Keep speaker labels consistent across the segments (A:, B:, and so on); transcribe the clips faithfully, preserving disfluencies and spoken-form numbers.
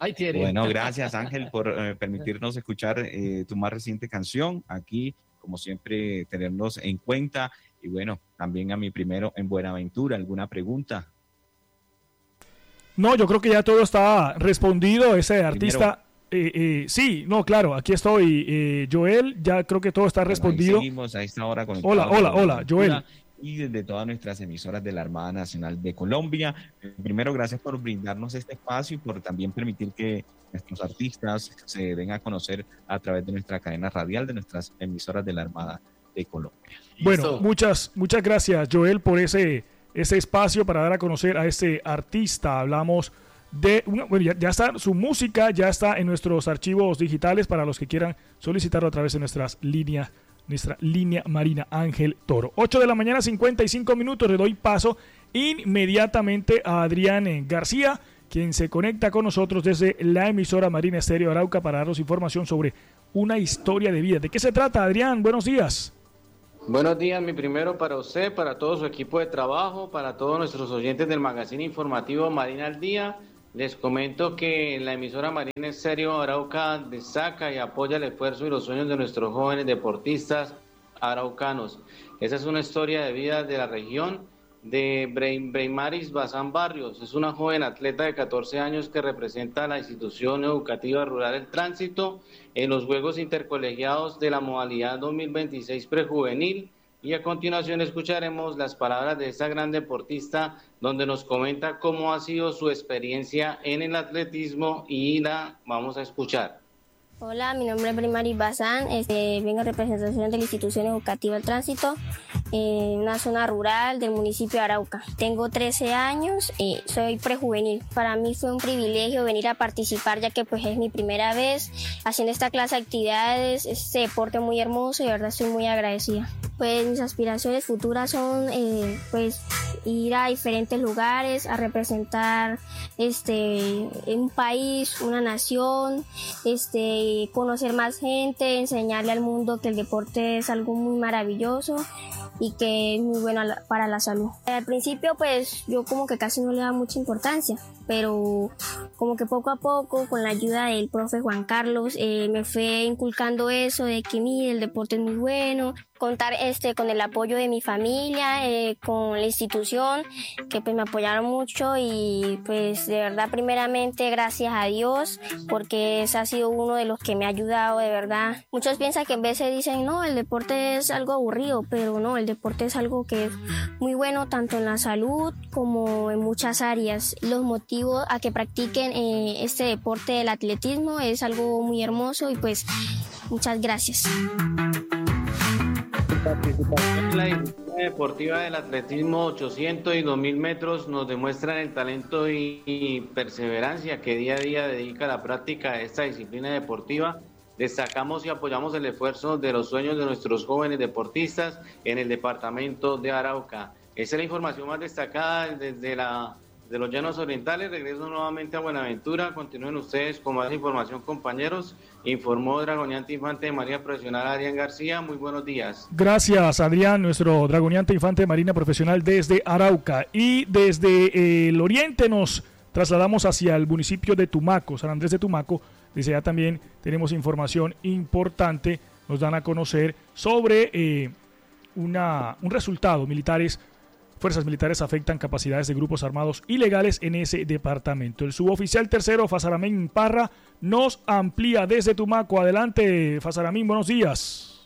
A: Ahí tiene.
B: Bueno, gracias Ángel por eh, permitirnos escuchar eh, tu más reciente canción. Aquí, como siempre, tenernos en cuenta. Y bueno, también a mi primero en Buenaventura. ¿Alguna pregunta?
C: No, yo creo que ya todo está respondido. Ese artista, eh, eh, sí, no, claro, aquí estoy, eh, Joel. Ya creo que todo está respondido.
B: Ahí seguimos a esta hora con
C: Hola, hola, hola, Joel.
B: Y desde todas nuestras emisoras de la Armada Nacional de Colombia. Primero, gracias por brindarnos este espacio y por también permitir que nuestros artistas se den a conocer a través de nuestra cadena radial, de nuestras emisoras de la Armada de Colombia.
C: Bueno,
A: Listo.
C: muchas, muchas gracias, Joel, por ese, ese espacio para dar a conocer a este artista. Hablamos de, una, bueno, ya, ya está su música, ya está en nuestros archivos digitales para los que quieran solicitarlo a través de nuestras líneas. Nuestra línea marina Ángel Toro. ocho de la mañana, cincuenta y cinco minutos. Le doy paso inmediatamente a Adrián García, quien se conecta con nosotros desde la emisora Marina Estéreo Arauca para darnos información sobre una historia de vida. ¿De qué se trata, Adrián? Buenos días.
D: Buenos días, mi primero para usted, para todo su equipo de trabajo, para todos nuestros oyentes del magazine informativo Marina al Día. Les comento que la emisora Marina Estéreo Arauca destaca y apoya el esfuerzo y los sueños de nuestros jóvenes deportistas araucanos. Esa es una historia de vida de la región de Breimaris Bazán Barrios. Es una joven atleta de catorce años que representa a la institución educativa rural El Tránsito en los Juegos Intercolegiados de la modalidad dos mil veintiséis prejuvenil. Y a continuación escucharemos las palabras de esta gran deportista, donde nos comenta cómo ha sido su experiencia en el atletismo y la vamos a escuchar.
E: Hola, mi nombre es Breimaris Bazán, este, vengo en representación de la institución educativa El Tránsito, en una zona rural del municipio de Arauca. Tengo trece años y soy prejuvenil. Para mí fue un privilegio venir a participar, ya que pues es mi primera vez haciendo esta clase de actividades, este deporte muy hermoso y de verdad estoy muy agradecida. Pues mis aspiraciones futuras son eh, pues ir a diferentes lugares a representar este un país, una nación, este conocer más gente, enseñarle al mundo que el deporte es algo muy maravilloso y que es muy bueno para la salud. Al principio pues yo como que casi no le daba mucha importancia, pero como que poco a poco con la ayuda del profe Juan Carlos eh, me fue inculcando eso de que mire, el deporte es muy bueno. Contar este con el apoyo de mi familia, eh, con la institución que pues me apoyaron mucho y pues de verdad primeramente gracias a Dios porque ese ha sido uno de los que me ha ayudado de verdad. Muchos piensan que en veces dicen no, el deporte es algo aburrido, pero no, el deporte es algo que es muy bueno tanto en la salud como en muchas áreas. Los motivos a que practiquen eh, este deporte del atletismo es algo muy hermoso y pues muchas gracias.
D: Participación en la disciplina deportiva del atletismo ochocientos y dos mil metros nos demuestran el talento y, y perseverancia que día a día dedica a la práctica de esta disciplina deportiva. Destacamos y apoyamos el esfuerzo de los sueños de nuestros jóvenes deportistas en el departamento de Arauca. Esa es la información más destacada desde la de los Llanos Orientales. Regreso nuevamente a Buenaventura. Continúen ustedes con más información, compañeros. Informó Dragoneante Infante de Marina Profesional Adrián García. Muy buenos días.
C: Gracias, Adrián, nuestro Dragoneante Infante de Marina Profesional desde Arauca. Y desde eh, el oriente nos trasladamos hacia el municipio de Tumaco, San Andrés de Tumaco. Desde allá también tenemos información importante. Nos dan a conocer sobre eh, una, un resultado. Militares Fuerzas militares afectan capacidades de grupos armados ilegales en ese departamento. El suboficial tercero, Fasaramín Parra, nos amplía desde Tumaco. Adelante, Fasaramín, buenos días.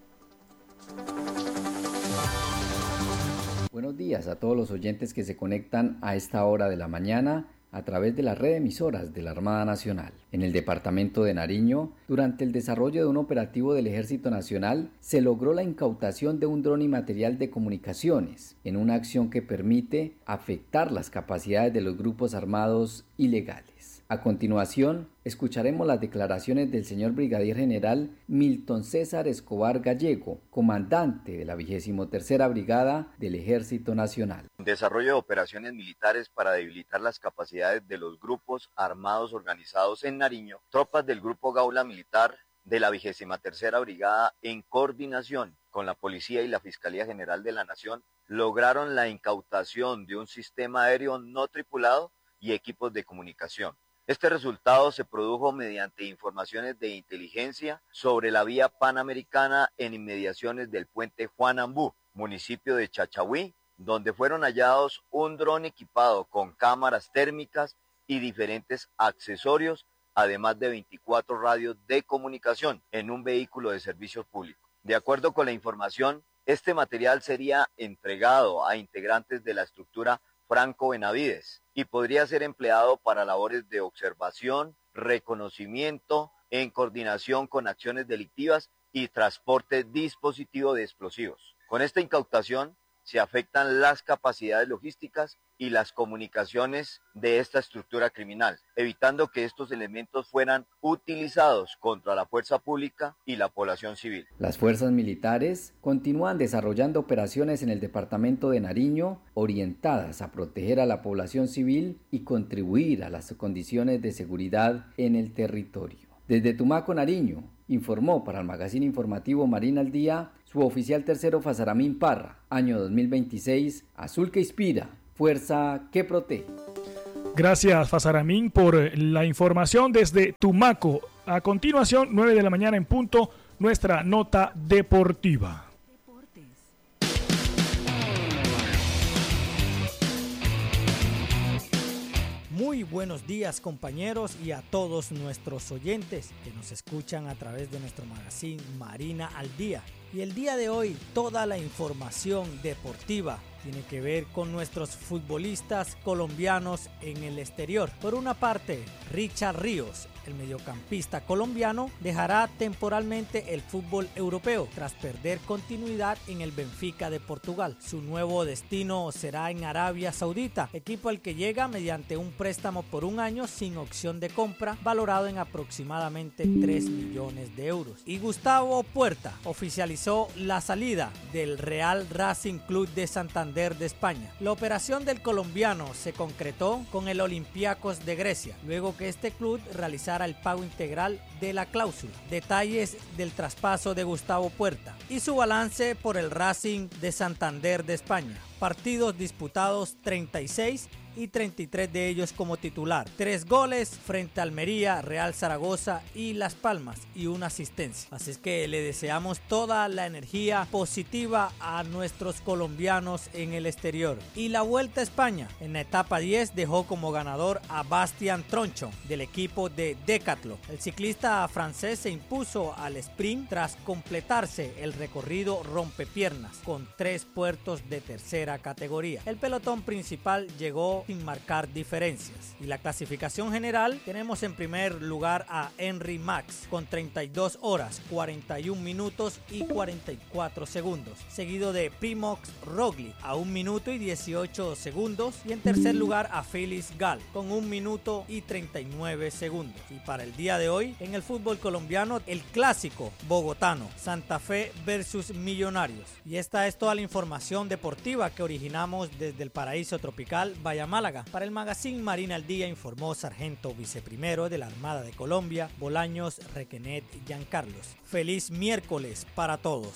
F: Buenos días a todos los oyentes que se conectan a esta hora de la mañana a través de la red de emisoras de la Armada Nacional. En el departamento de Nariño, durante el desarrollo de un operativo del Ejército Nacional, se logró la incautación de un dron y material de comunicaciones, en una acción que permite afectar las capacidades de los grupos armados ilegales. A continuación, escucharemos las declaraciones del señor Brigadier General Milton César Escobar Gallego, comandante de la vigésima tercera Brigada del Ejército Nacional.
G: Desarrollo de operaciones militares para debilitar las capacidades de los grupos armados organizados en Nariño, tropas del Grupo Gaula Militar de la vigésima tercera Brigada, en coordinación con la Policía y la Fiscalía General de la Nación, lograron la incautación de un sistema aéreo no tripulado y equipos de comunicación. Este resultado se produjo mediante informaciones de inteligencia sobre la vía panamericana en inmediaciones del puente Juan Ambú, municipio de Chachahuí, donde fueron hallados un dron equipado con cámaras térmicas y diferentes accesorios, además de veinticuatro radios de comunicación en un vehículo de servicios públicos. De acuerdo con la información, este material sería entregado a integrantes de la estructura Franco Benavides y podría ser empleado para labores de observación, reconocimiento, en coordinación con acciones delictivas y transporte dispositivo de explosivos. Con esta incautación se afectan las capacidades logísticas y las comunicaciones de esta estructura criminal, evitando que estos elementos fueran utilizados contra la fuerza pública y la población civil.
F: Las fuerzas militares continúan desarrollando operaciones en el departamento de Nariño orientadas a proteger a la población civil y contribuir a las condiciones de seguridad en el territorio. Desde Tumaco, Nariño, informó para el magazine informativo Marina al Día su oficial tercero Fasaramín Parra, año dos mil veintiséis, azul que inspira, fuerza que protege.
C: Gracias, Fasaramín, por la información desde Tumaco. A continuación, nueve de la mañana en punto, nuestra nota deportiva.
A: Muy buenos días, compañeros, y a todos nuestros oyentes que nos escuchan a través de nuestro magazine Marina al Día. Y el día de hoy toda la información deportiva tiene que ver con nuestros futbolistas colombianos en el exterior. Por una parte, Richard Ríos, el mediocampista colombiano, dejará temporalmente el fútbol europeo tras perder continuidad en el Benfica de Portugal. Su nuevo destino será en Arabia Saudita, equipo al que llega mediante un préstamo por un año sin opción de compra, valorado en aproximadamente tres millones de euros. Y Gustavo Puerta oficializó la salida del Real Racing Club de Santander de España. La operación del colombiano se concretó con el Olympiacos de Grecia, luego que este club realizara el pago integral de la cláusula. Detalles del traspaso de Gustavo Puerta y su balance por el Racing de Santander de España. Partidos disputados treinta y seis y treinta y tres de ellos como titular. Tres goles frente a Almería, Real Zaragoza y Las Palmas y una asistencia. Así es que le deseamos toda la energía positiva a nuestros colombianos en el exterior. Y la Vuelta a España en la etapa diez dejó como ganador a Bastian Tronchon del equipo de Decathlon. El ciclista francés se impuso al sprint tras completarse el recorrido rompepiernas con tres puertos de tercera categoría. El pelotón principal llegó sin marcar diferencias. Y la clasificación general, tenemos en primer lugar a Henry Max con treinta y dos horas, cuarenta y un minutos y cuarenta y cuatro segundos, seguido de Primož Roglič a un minuto y dieciocho segundos, y en tercer lugar a Felix Gall con un minuto y treinta y nueve segundos. Y para el día de hoy, en el fútbol colombiano, el clásico bogotano, Santa Fe versus Millonarios. Y esta es toda la información deportiva que originamos desde el paraíso tropical Vallamálaga. Para el magazine Marina al Día informó Sargento Viceprimero de la Armada de Colombia, Bolaños Requenet Giancarlos. Feliz miércoles para todos.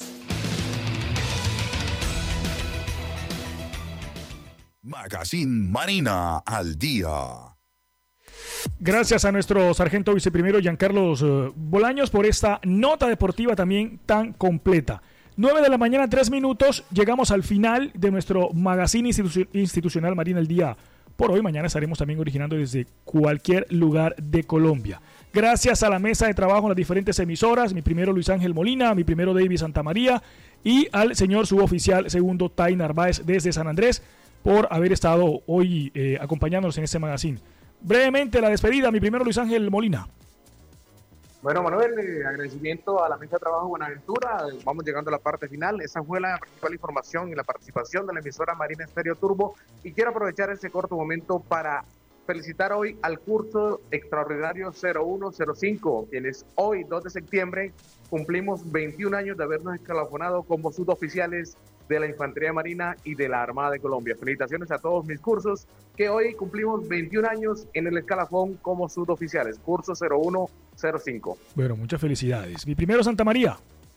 H: Magazine Marina al Día.
C: Gracias a nuestro sargento viceprimero Giancarlos uh, Bolaños por esta nota deportiva también tan completa. nueve de la mañana, tres minutos, llegamos al final de nuestro magazine institu- institucional Marina al Día. Por hoy, mañana estaremos también originando desde cualquier lugar de Colombia. Gracias a la mesa de trabajo en las diferentes emisoras, mi primero Luis Ángel Molina, mi primero David Santamaría y al señor suboficial segundo Tai Narváez desde San Andrés por haber estado hoy eh, acompañándonos en este magazine. Brevemente la despedida, mi primero Luis Ángel Molina.
I: Bueno, Manuel, eh, agradecimiento a la mesa de trabajo Buenaventura. Vamos llegando a la parte final. Esa fue la principal información y la participación de la emisora Marina Estéreo Turbo. Y quiero aprovechar este corto momento para felicitar hoy al curso extraordinario cero uno cero cinco, quienes hoy, dos de septiembre, cumplimos veintiún años de habernos escalafonado como suboficiales de la Infantería Marina y de la Armada de Colombia. Felicitaciones a todos mis cursos, que hoy cumplimos veintiún años en el escalafón como suboficiales, curso cero uno cero cinco.
C: Bueno, muchas felicidades. Mi primero Santa María.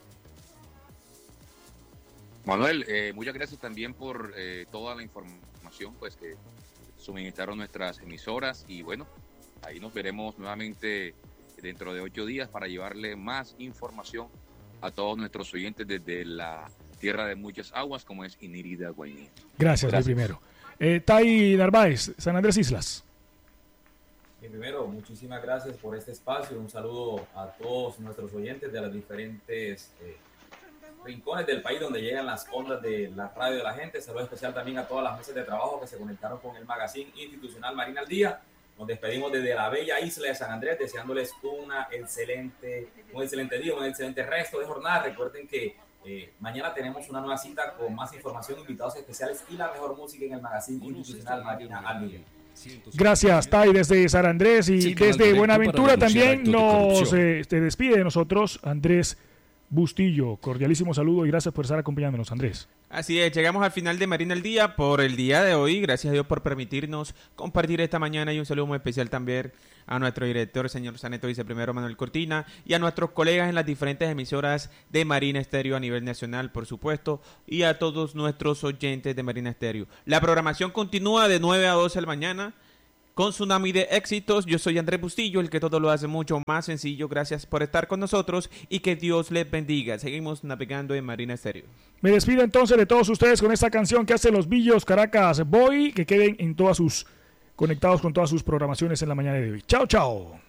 J: Manuel, eh, muchas gracias también por eh, toda la información pues que suministraron nuestras emisoras y bueno, Ahí nos veremos nuevamente dentro de ocho días para llevarle más información a todos nuestros oyentes desde la tierra de muchas aguas, como es Inírida, Guainí.
C: Gracias, Gracias. Mi primero. Eh, Tai Narváez, San Andrés Islas.
K: Bien, primero, muchísimas gracias por este espacio. Un saludo a todos nuestros oyentes de las diferentes eh, rincones del país donde llegan las ondas de la radio de la gente. Saludo especial también a todas las mesas de trabajo que se conectaron con el magazine institucional Marina al Día. Nos despedimos desde la bella isla de San Andrés, deseándoles una excelente, un excelente día, un excelente resto de jornada. Recuerden que eh, mañana tenemos una nueva cita con más información, invitados especiales y la mejor música en el magazine institucional Marina al Día.
C: Gracias, Tai, desde San Andrés y sí, desde Buenaventura también nos eh, te despide de nosotros Andrés Bustillo. Cordialísimo saludo y gracias por estar acompañándonos, Andrés.
L: Así es, llegamos al final de Marina al Día por el día de hoy. Gracias a Dios por permitirnos compartir esta mañana y un saludo muy especial también a nuestro director, señor Saneto Viceprimero Manuel Cortina, y a nuestros colegas en las diferentes emisoras de Marina Estéreo a nivel nacional, por supuesto, y a todos nuestros oyentes de Marina Estéreo. La programación continúa de nueve a doce de la mañana con Tsunami de Éxitos. Yo soy Andrés Bustillo, el que todo lo hace mucho más sencillo. Gracias por estar con nosotros y que Dios les bendiga. Seguimos navegando en Marina Estéreo.
C: Me despido entonces de todos ustedes con esta canción que hace los Billos Caracas Boy. Que queden en todas sus conectados con todas sus programaciones en la mañana de hoy. Chao, chao.